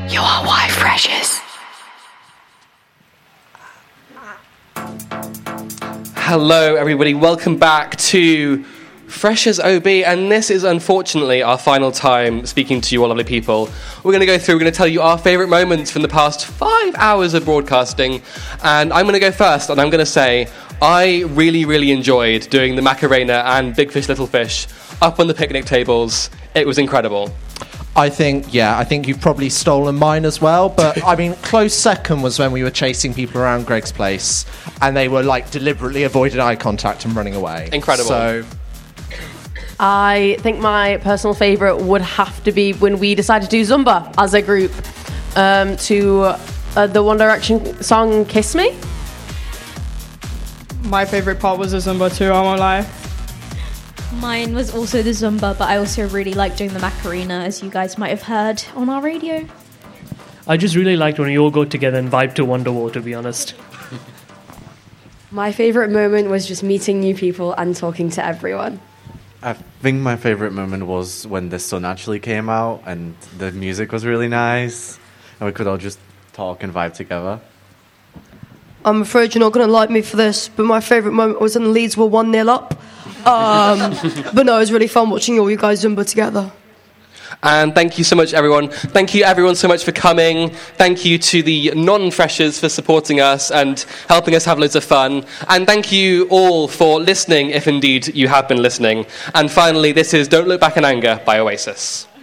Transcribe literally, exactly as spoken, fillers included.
You are why Freshers. Hello, everybody. Welcome back to Freshers O B, and this is unfortunately our final time speaking to you all lovely people. We're going to go through, we're going to tell you our favourite moments from the past five hours of broadcasting, and I'm going to go first, and I'm going to say I really, really enjoyed doing the Macarena and Big Fish, Little Fish up on the picnic tables. It was incredible. I think, yeah, I think you've probably stolen mine as well. But, I mean, close second was when we were chasing people around Greg's place and they were, like, deliberately avoiding eye contact and running away. Incredible. So, I think my personal favourite would have to be when we decided to do Zumba as a group um, to uh, the One Direction song Kiss Me. My favourite part was the Zumba too, I won't lie. Mine was also the Zumba, but I also really liked doing the Macarena, as you guys might have heard on our radio. I just really liked when you all got together and vibe to Wonderwall, to be honest. My favourite moment was just meeting new people and talking to everyone. I think my favourite moment was when the sun actually came out and the music was really nice and we could all just talk and vibe together. I'm afraid you're not going to like me for this, but my favourite moment was when Leeds were one nil up. Um, but no, it was really fun watching all you guys Zumba together. And thank you so much, everyone. Thank you, everyone, so much for coming. Thank you to the non-freshers for supporting us and helping us have loads of fun. And thank you all for listening, if indeed you have been listening. And finally, this is Don't Look Back in Anger by Oasis.